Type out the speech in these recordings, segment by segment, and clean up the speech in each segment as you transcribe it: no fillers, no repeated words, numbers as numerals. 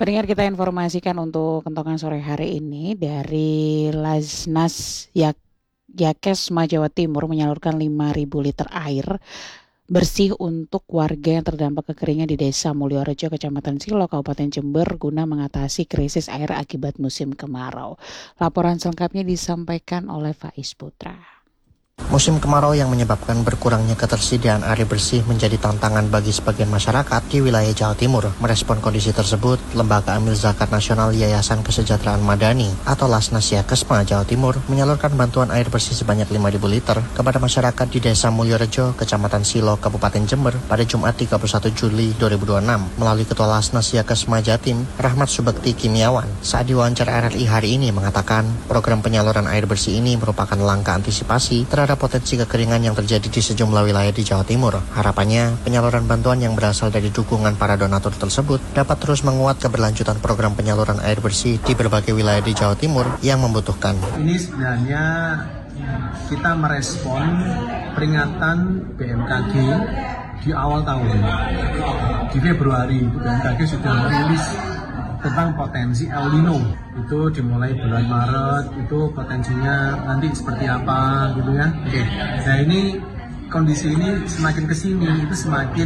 Pendengar, kita informasikan untuk kentongan sore hari ini dari Lasnas Yakesma Jawa Timur menyalurkan 5.000 liter air bersih untuk warga yang terdampak kekeringan di Desa Mulyorejo, Kecamatan Silo, Kabupaten Jember guna mengatasi krisis air akibat musim kemarau. Laporan selengkapnya disampaikan oleh Faiz Putra. Musim kemarau yang menyebabkan berkurangnya ketersediaan air bersih menjadi tantangan bagi sebagian masyarakat di wilayah Jawa Timur. Merespon kondisi tersebut, Lembaga Amil Zakat Nasional Yayasan Kesejahteraan Madani atau Lasnas Yakesma Jawa Timur menyalurkan bantuan air bersih sebanyak 5.000 liter kepada masyarakat di Desa Mulyorejo, Kecamatan Silo, Kabupaten Jember pada Jumat 31 Juli 2026 melalui Ketua Lasnas Yakesma Jatim, Rahmat Subekti Kimiawan. Saat diwawancara RRI hari ini mengatakan program penyaluran air bersih ini merupakan langkah antisipasi terhadap potensi kekeringan yang terjadi di sejumlah wilayah di Jawa Timur. Harapannya, penyaluran bantuan yang berasal dari dukungan para donatur tersebut dapat terus menguat keberlanjutan program penyaluran air bersih di berbagai wilayah di Jawa Timur yang membutuhkan. Ini sebenarnya kita merespon peringatan BMKG di awal tahun. Di Februari, BMKG sudah merilis tentang potensi El Nino. Itu dimulai bulan Maret, itu potensinya nanti seperti apa gitu ya. Nah ini kondisi ini semakin kesini itu semakin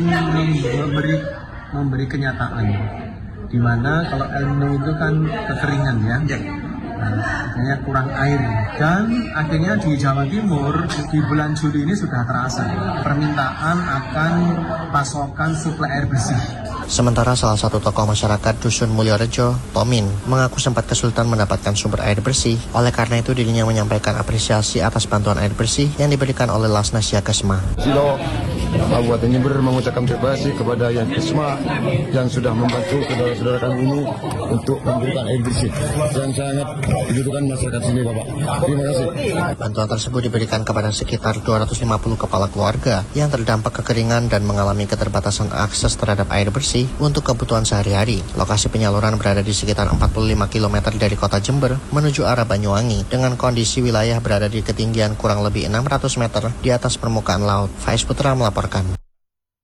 memberi kenyataan. Dimana kalau El Nino itu kan kekeringan ya. Akhirnya kurang air, dan akhirnya di Jawa Timur di bulan Juli ini sudah terasa permintaan akan pasokan suplai air bersih. Sementara salah satu tokoh masyarakat Dusun Mulyorejo, Tomin, mengaku sempat kesulitan mendapatkan sumber air bersih. Oleh karena itu dirinya menyampaikan apresiasi atas bantuan air bersih yang diberikan oleh Lasnas Yakesma. Silo, Kabupaten Jember mengucapkan terima kasih kepada Yakesma yang sudah membantu saudara-saudara kami ini untuk memberikan air bersih yang sangat dibutuhkan masyarakat sini, Bapak. Terima kasih. Bantuan tersebut diberikan kepada sekitar 250 kepala keluarga yang terdampak kekeringan dan mengalami keterbatasan akses terhadap air bersih untuk kebutuhan sehari-hari. Lokasi penyaluran berada di sekitar 45 km dari kota Jember menuju arah Banyuwangi dengan kondisi wilayah berada di ketinggian kurang lebih 600 meter di atas permukaan laut. Faiz Putra melaporkan.